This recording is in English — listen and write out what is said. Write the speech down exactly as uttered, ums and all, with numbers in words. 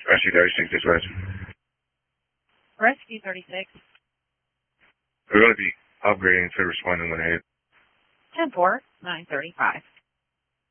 Rescue thirty-six, this was. Rescue thirty-six. We're going to be upgrading to responding when I hit. ten four, nine thirty-five.